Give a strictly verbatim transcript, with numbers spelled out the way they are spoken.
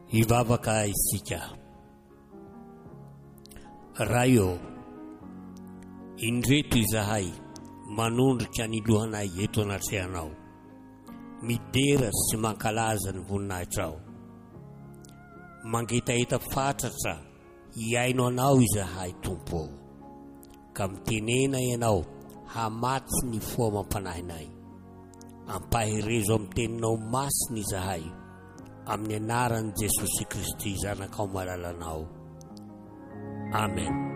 Hivavaka isika. Raio, indreto izahay manondrika ny lohanay eto anatrehanao, midera sy mankalaza ny voninahitrao. Mangetaeta fatratra hiaino anao izahay Tompo, ka mitenena ianao hamatsy ny fo mampanahinay. Ampaherezo amin'ny teninao masina izahay, amin'ny anaran'i Jesosy Kristy zanakao malalanao. Amen.